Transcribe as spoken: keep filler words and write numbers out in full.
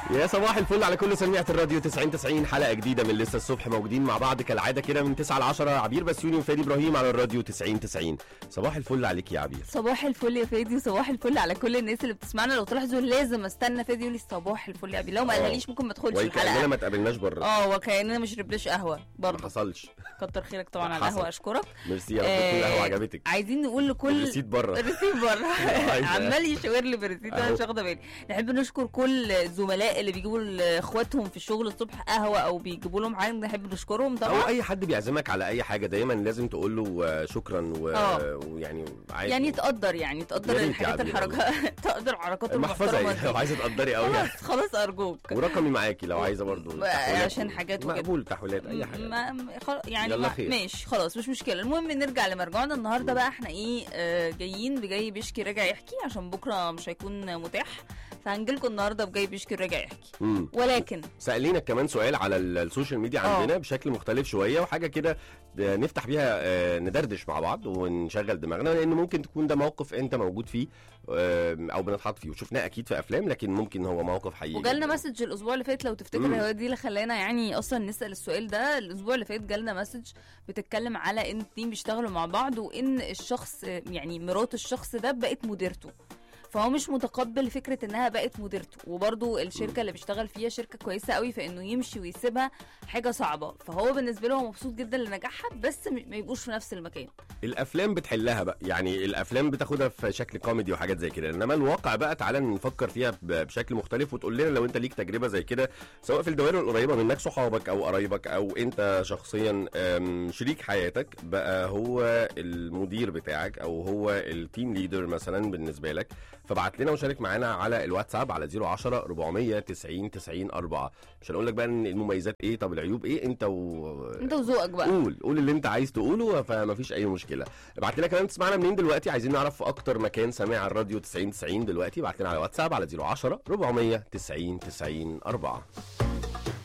يا صباح الفل على كل سميعة الراديو تسعين تسعين، حلقة جديدة من لسه الصبح، موجودين مع بعض كالعادة كده من تسعة ل عشرة. عبير بسيوني وفادي ابراهيم على الراديو تسعين تسعين. صباح الفل عليك يا عبير. صباح الفل يا فادي، وصباح الفل على كل الناس اللي بتسمعنا. لو تلاحظوا لازم استنى فادي يقول لي صباح الفل يا عبير، لو ما قالهاليش ممكن ما ادخلش الحلقة. وكأننا ما تقابلناش بره. اه وكأننا ما شربناش قهوة برضه. ما حصلش. كتر خيرك طبعا على القهوة، اشكرك. ميرسي يا رب تكون القهوة عجبتك. عايزين نقول لكل الريسيت بره. الريسيت بره عمال يشاور لي بالريسيت انا مش واخده بالي. نحب نشكر كل الزملاء اللي بيجيبوا اخواتهم في الشغل الصبح قهوه او بيجيبوا لهم حاجه، نحب نشكرهم طبعا. او اي حد بيعزمك على اي حاجه دايما لازم تقول له شكرا ويعني عايز يعني تقدر يعني تقدر الحاجات الحركات تقدر حركات المحفظه دي لو عايزه تقدري قوي خلاص خلاص ارجوك. ورقمي معاكي لو عايزه برضو عشان حاجات وكده مقبول، تحويلات اي حاجه ما يعني ما ماشي خلاص مش مشكله. المهم نرجع لمرجعنا النهارده بقى. احنا ايه آه جايين بجاي بيشكي راجع يحكي عشان بكره مش هيكون متاح، فهنجيلكم النهارده بجاي بيشكي راجع يحكي. مم. ولكن سألينا كمان سؤال على السوشيال ميديا عندنا أوه. بشكل مختلف شويه، وحاجه كده نفتح بيها ندردش مع بعض ونشغل دماغنا، لان ممكن تكون ده موقف انت موجود فيه او بنتحط فيه وشفناه اكيد في افلام، لكن ممكن هو موقف حقيقي. وجالنا مسج الاسبوع اللي فات لو تفتكر، هو دي اللي خلانا يعني اصلا نسال السؤال ده. الاسبوع اللي فات جالنا مسج بتتكلم على ان اتنين بيشتغلوا مع بعض، وان الشخص يعني مرات الشخص ده بقت مديرته، فهو مش متقبل فكره انها بقت مديرته. وبرده الشركه اللي بيشتغل فيها شركه كويسه قوي، فانه يمشي ويسيبها حاجه صعبه. فهو بالنسبه له هو مبسوط جدا لنجاحها، بس ما يبقوش في نفس المكان. الافلام بتحلها بقى، يعني الافلام بتاخدها في شكل كوميدي وحاجات زي كده، انما الواقع بقى تعالى نفكر فيها بشكل مختلف، وتقول لنا لو انت ليك تجربه زي كده، سواء في الدوائر القريبه منك، صحابك او قرايبك، او انت شخصيا شريك حياتك بقى هو المدير بتاعك او هو التيم ليدر مثلا بالنسبه لك. فبعت لنا وشارك معانا على الواتساب على صفر عشرة أربعمية تسعين تسعين أربعة. مش هنقول لك بقى ان المميزات ايه، طب العيوب ايه، انت و... انت وذوقك بقى. قول قول اللي انت عايز تقوله، فما فيش اي مشكله. ابعت لنا كمان تسمعنا منين دلوقتي، عايزين نعرف في اكتر مكان سامع الراديو تسعين تسعين دلوقتي. ابعت لنا على واتساب على صفر عشرة أربعمية تسعين تسعين أربعة.